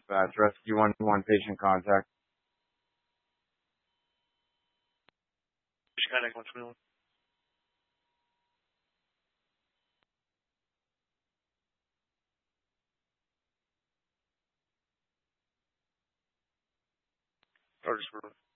Dispatch, Rescue 111, patient contact. Contact 121. Or just